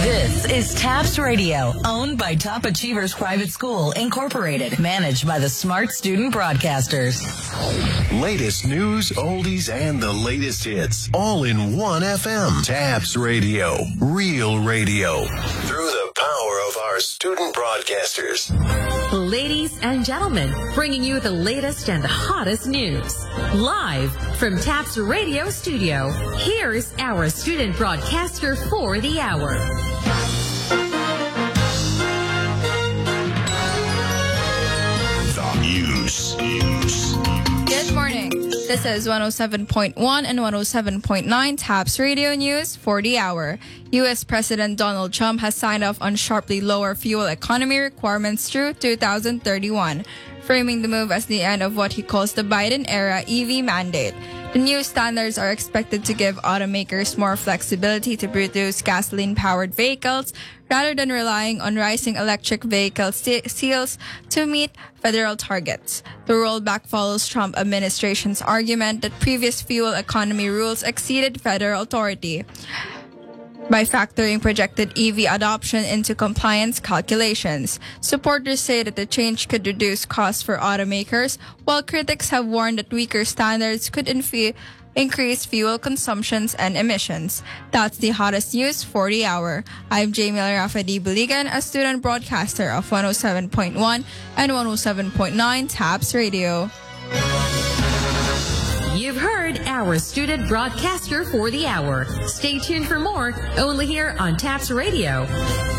This is TAPS Radio, owned by Top Achievers Private School, Incorporated, managed by the Smart Student Broadcasters. Latest news, oldies, and the latest hits, all in one FM. TAPS Radio, real radio, through the power of our student broadcasters. Ladies and gentlemen, bringing you the latest and the hottest news. Live from TAPS Radio Studio, here's our student broadcaster for the hour. The news. Good morning. This is 107.1 and 107.9 TAPS Radio News for the hour. U.S. President Donald Trump has signed off on sharply lower fuel economy requirements through 2031, framing the move as the end of what he calls the Biden-era EV mandate. The new standards are expected to give automakers more flexibility to produce gasoline-powered vehicles rather than relying on rising electric vehicle sales to meet federal targets. The rollback follows Trump administration's argument that previous fuel economy rules exceeded federal authority by factoring projected EV adoption into compliance calculations. Supporters say that the change could reduce costs for automakers, while critics have warned that weaker standards could increase fuel consumptions and emissions. That's the hottest news for the hour. I'm Jamie Rafadi Buligan, a student broadcaster of 107.1 and 107.9 TAPS Radio. You've heard our student broadcaster for the hour. Stay tuned for more, only here on TAPS Radio.